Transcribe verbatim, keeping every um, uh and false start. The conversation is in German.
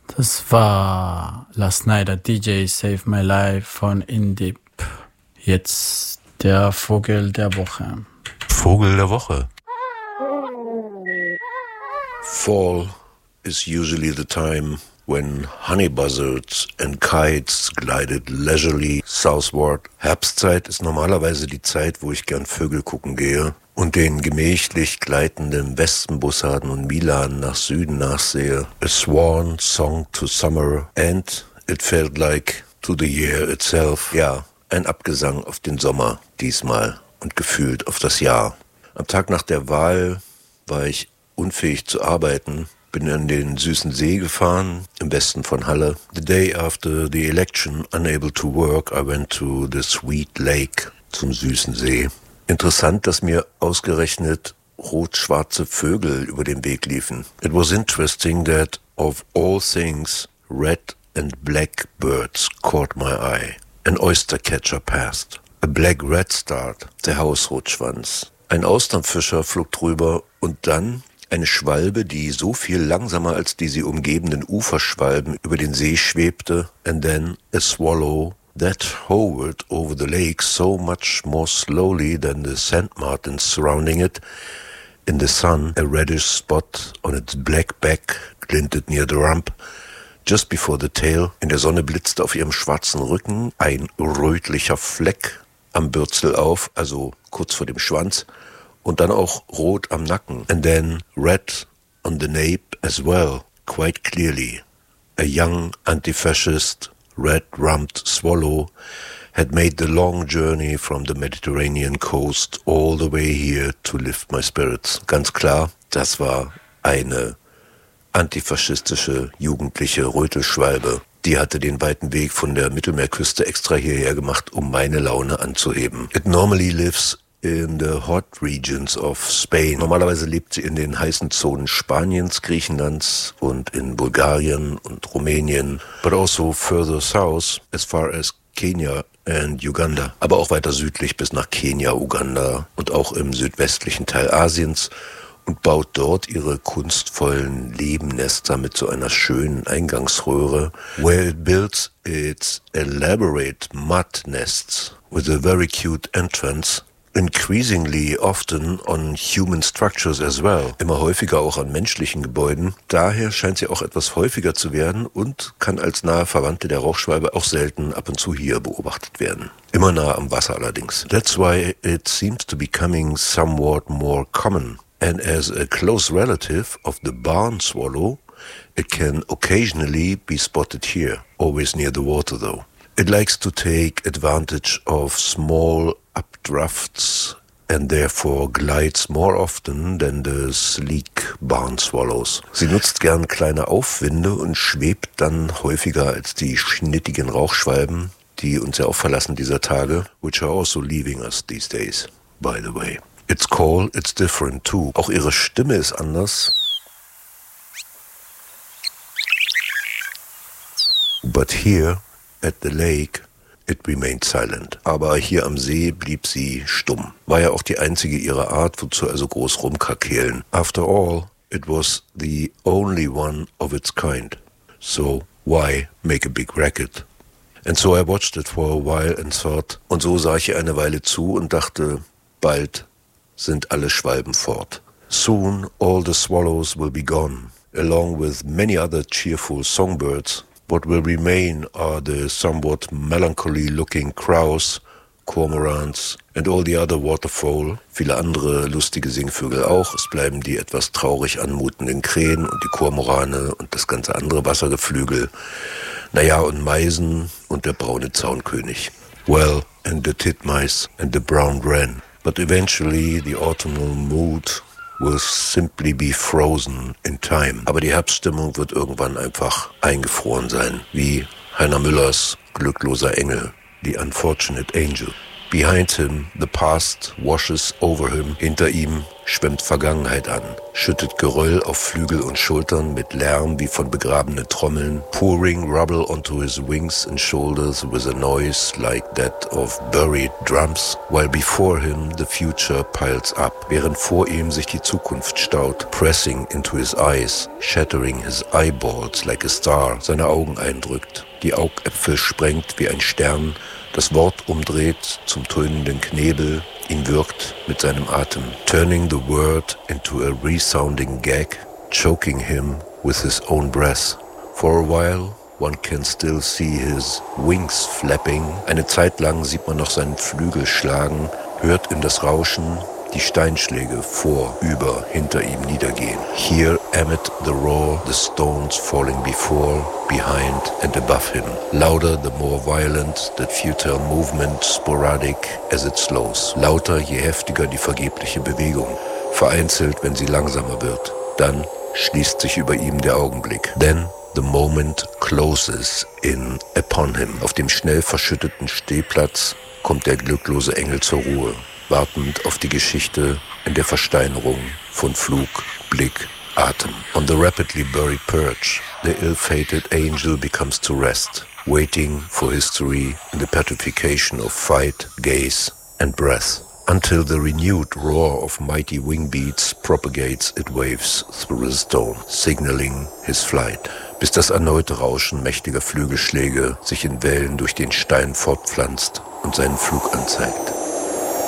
Das war Last Night at D J Save My Life von Indip. Jetzt der Vogel der Woche. Vogel der Woche. Fall is usually the time when honey buzzards and kites glided leisurely southward. Herbstzeit ist normalerweise die Zeit, wo ich gern Vögel gucken gehe und den gemächlich gleitenden Wespenbussarden und Milanen nach Süden nachsehe. A swan song to summer and it felt like to the year itself. Ja, ein Abgesang auf den Sommer diesmal und gefühlt auf das Jahr. Am Tag nach der Wahl war ich unfähig zu arbeiten, bin an den Süßen See gefahren, im Westen von Halle. The day after the election, unable to work, I went to the Sweet Lake, zum Süßen See. Interessant, dass mir ausgerechnet rot-schwarze Vögel über den Weg liefen. It was interesting that of all things, red and black birds caught my eye. An oystercatcher passed. A black redstart, der Hausrotschwanz. Ein Austernfischer flog drüber und dann eine Schwalbe, die so viel langsamer als die sie umgebenden Uferschwalben über den See schwebte. And then a swallow that hovered over the lake so much more slowly than the sand martins surrounding it. In the sun, a reddish spot on its black back glinted near the rump. Just before the tail, in der Sonne blitzte auf ihrem schwarzen Rücken ein rötlicher Fleck am Bürzel auf, also kurz vor dem Schwanz, und dann auch rot am Nacken. And then red on the nape as well, quite clearly. A young anti-fascist, red-rumped swallow had made the long journey from the Mediterranean coast all the way here to lift my spirits. Ganz klar, das war eine antifaschistische jugendliche Rötelschwalbe. Die hatte den weiten Weg von der Mittelmeerküste extra hierher gemacht, um meine Laune anzuheben. It normally lives in the hot regions of Spain. Normalerweise lebt sie in den heißen Zonen Spaniens, Griechenlands und in Bulgarien und Rumänien, but also further south as far as Kenia and Uganda. Aber auch weiter südlich bis nach Kenia, Uganda und auch im südwestlichen Teil Asiens und baut dort ihre kunstvollen Lebennester mit so einer schönen Eingangsröhre, where it builds its elaborate mud nests with a very cute entrance, increasingly often on human structures as well. Immer häufiger auch an menschlichen Gebäuden. Daher scheint sie auch etwas häufiger zu werden und kann als nahe Verwandte der Rauchschwalbe auch selten ab und zu hier beobachtet werden. Immer nah am Wasser allerdings. That's why it seems to be becoming somewhat more common. And as a close relative of the barn swallow, it can occasionally be spotted here, always near the water though. It likes to take advantage of small updrafts and therefore glides more often than the sleek barn swallows. Sie nutzt gern kleine Aufwinde und schwebt dann häufiger als die schnittigen Rauchschwalben, die uns ja auch verlassen dieser Tage, which are also leaving us these days, by the way. Its call, it's different too. Auch ihre Stimme ist anders. But here at the lake, it remained silent. Aber hier am See blieb sie stumm. War ja auch die einzige ihrer Art, wozu also groß rumkrakehlen. After all, it was the only one of its kind. So why make a big racket? And so I watched it for a while and thought, und so sah ich ihr eine Weile zu und dachte, bald sind alle Schwalben fort. Soon all the swallows will be gone, along with many other cheerful songbirds. What will remain are the somewhat melancholy-looking crows, cormorants and all the other waterfowl. Viele andere lustige Singvögel auch. Es bleiben die etwas traurig anmutenden Krähen und die Kormorane und das ganze andere Wassergeflügel. Naja, und Meisen und der braune Zaunkönig. Well, and the titmice and the brown wren. But eventually the autumnal mood will simply be frozen in time. Aber die Herbststimmung wird irgendwann einfach eingefroren sein, wie Heiner Müllers glückloser Engel, The Unfortunate Angel. Behind him, the past washes over him. Hinter ihm schwemmt Vergangenheit an, schüttet Geröll auf Flügel und Schultern mit Lärm wie von begrabenen Trommeln, pouring rubble onto his wings and shoulders with a noise like that of buried drums, while before him the future piles up, während vor ihm sich die Zukunft staut, pressing into his eyes, shattering his eyeballs like a star, seine Augen eindrückt, die Augäpfel sprengt wie ein Stern, das Wort umdreht zum tönenden Knebel, ihn wirkt mit seinem Atem, turning the word into a resounding gag, choking him with his own breath. For a while, one can still see his wings flapping. Eine Zeit lang sieht man noch seinen Flügel schlagen, hört in das Rauschen die Steinschläge vor, über, hinter ihm niedergehen. Here amid the roar, the stones falling before, behind and above him. Louder the more violent, that futile movement, sporadic as it slows. Lauter je heftiger die vergebliche Bewegung, vereinzelt, wenn sie langsamer wird. Dann schließt sich über ihm der Augenblick. Then the moment closes in upon him. Auf dem schnell verschütteten Stehplatz kommt der glücklose Engel zur Ruhe, wartend auf die Geschichte in der Versteinerung von Flug, Blick, Atem. On the rapidly buried perch, the ill-fated angel becomes to rest, waiting for history in the petrification of fight, gaze and breath, until the renewed roar of mighty wing beats propagates its waves through the stone, signaling his flight, bis das erneute Rauschen mächtiger Flügelschläge sich in Wellen durch den Stein fortpflanzt und seinen Flug anzeigt.